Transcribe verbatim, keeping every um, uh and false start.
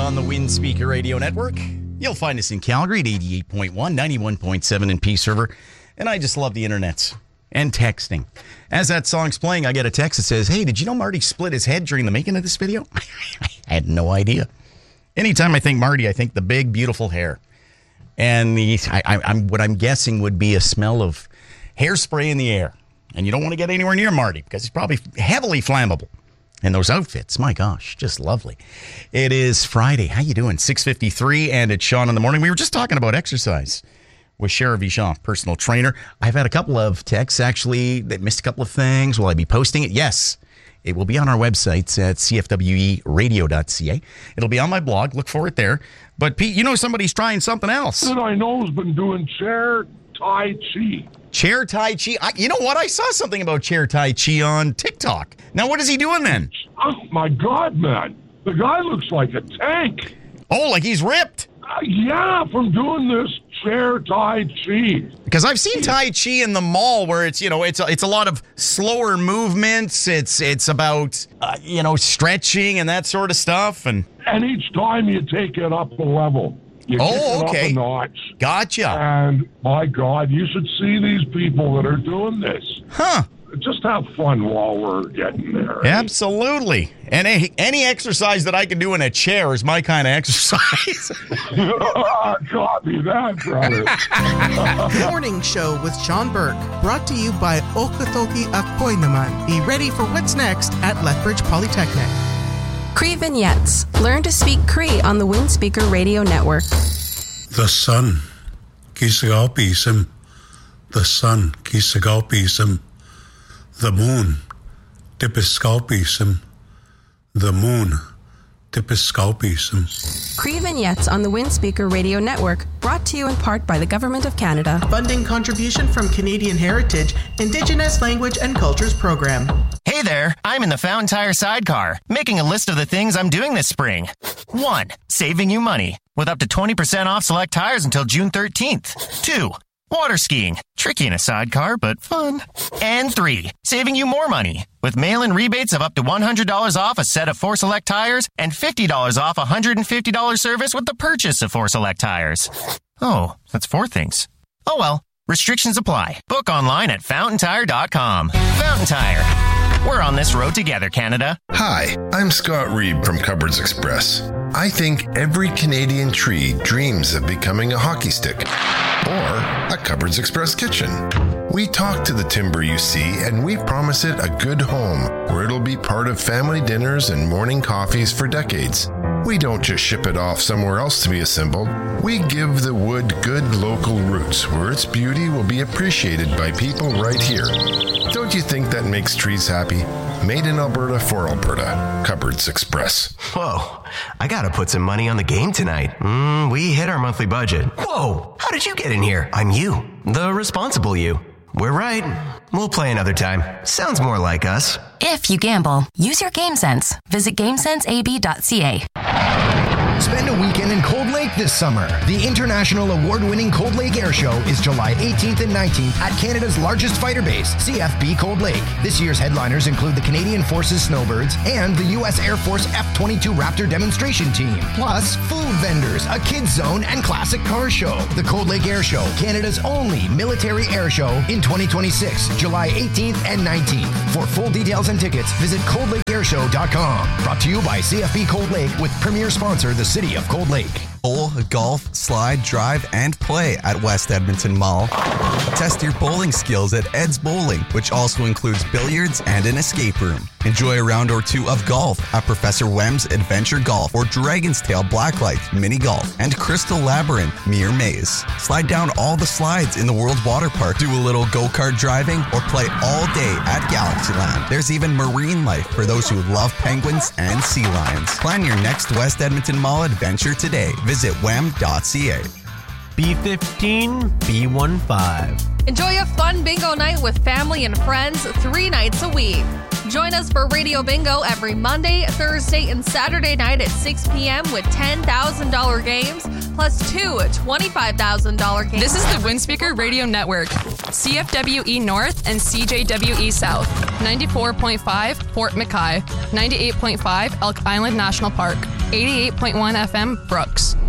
on the Windspeaker Radio Network. You'll find us in Calgary at eighty-eight point one, ninety-one point seven in Peace River. And I just love the internet and texting. As that song's playing, I get a text that says, hey, did you know Marty split his head during the making of this video? I had no idea. Anytime I think Marty, I think the big, beautiful hair. And the, I, I, I'm what I'm guessing would be a smell of hairspray in the air. And you don't want to get anywhere near Marty because he's probably heavily flammable. And those outfits, my gosh, just lovely. It is Friday. How you doing? six fifty-three, and it's Sean in the morning. We were just talking about exercise with Cher Vigeant, personal trainer. I've had a couple of texts, actually, that missed a couple of things. Will I be posting it? Yes. It will be on our website at c f w e radio dot c a. It'll be on my blog. Look for it there. But, Pete, you know somebody's trying something else. That I know has been doing chair Tai Chi. Chair Tai Chi. I, you know what? I saw something about Chair Tai Chi on TikTok. Now, what is he doing then? Oh, my God, man. The guy looks like a tank. Oh, like he's ripped. Uh, yeah, from doing this chair Tai Chi. Because I've seen Tai Chi in the mall where it's, you know, it's a, it's a lot of slower movements. It's it's about, uh, you know, stretching and that sort of stuff. And and each time you take it up a level. You oh, kick it okay. up a notch. Gotcha. And, my God, you should see these people that are doing this. Huh. Just have fun while we're getting there. Absolutely. And any, any exercise that I can do in a chair is my kind of exercise. Copy that, brother. Morning Show with Sean Burke. Brought to you by Okatoki Akoy Naman. Be ready for what's next at Lethbridge Polytechnic. Cree Vignettes. Learn to speak Cree on the Windspeaker Radio Network. The sun. Kisagalpism. The sun. Kisagalpism. The moon. Tipiscalpism. The moon. Tipiscalpism. Cree Vignettes on the Windspeaker Radio Network. Brought to you in part by the Government of Canada. Funding contribution from Canadian Heritage, Indigenous Language and Cultures Program. Hey there, I'm in the Fountain Tire sidecar, making a list of the things I'm doing this spring. One, saving you money, with up to twenty percent off select tires until June thirteenth. Two, water skiing, tricky in a sidecar, but fun. And three, saving you more money, with mail-in rebates of up to one hundred dollars off a set of four select tires and fifty dollars off a one hundred fifty dollars service with the purchase of four select tires. Oh, that's four things. Oh well, restrictions apply. Book online at fountain tire dot com. Fountain Tire. We're on this road together, Canada. Hi, I'm Scott Reed from Cupboards Express. I think every Canadian tree dreams of becoming a hockey stick or a Cupboards Express kitchen. We talk to the timber you see, and we promise it a good home where it'll be part of family dinners and morning coffees for decades. We don't just ship it off somewhere else to be assembled. We give the wood good local roots where its beauty will be appreciated by people right here. Don't you think that makes trees happy? Made in Alberta for Alberta. Cupboards Express. Whoa, I gotta put some money on the game tonight. Mm, we hit our monthly budget. Whoa, how did you get in here? I'm you, the responsible you. We're right. We'll play another time. Sounds more like us. If you gamble, use your game sense. Visit game sense a b dot c a. Spend a weekend in Cold Lake this summer. The international award-winning Cold Lake Air Show is July eighteenth and nineteenth at Canada's largest fighter base, C F B Cold Lake. This year's headliners include the Canadian Forces Snowbirds and the U S Air Force F twenty-two Raptor demonstration team. Plus, food vendors, a kids zone, and classic car show. The Cold Lake Air Show, Canada's only military air show in twenty twenty-six, July eighteenth and nineteenth. For full details and tickets, visit cold lake air show dot com. Brought to you by C F B Cold Lake with premier sponsor, the City of Cold Lake. Bowl, golf, slide, drive, and play at West Edmonton Mall. Test your bowling skills at Ed's Bowling, which also includes billiards and an escape room. Enjoy a round or two of golf at Professor Wem's Adventure Golf or Dragon's Tail Blacklight Mini Golf and Crystal Labyrinth Mere Maze. Slide down all the slides in the World Water Park, do a little go-kart driving, or play all day at Galaxyland. There's even marine life for those who love penguins and sea lions. Plan your next West Edmonton Mall adventure today. Visit wem dot c a. B fifteen B fifteen. Enjoy a fun bingo night with family and friends three nights a week. Join us for Radio Bingo every Monday, Thursday, and Saturday night at six p.m. with ten thousand dollars games plus two twenty-five thousand dollars games. This is the Windspeaker Radio Network. C F W E North and C J W E South, ninety-four point five Fort McKay, ninety-eight point five Elk Island National Park, eighty-eight point one F M Brooks.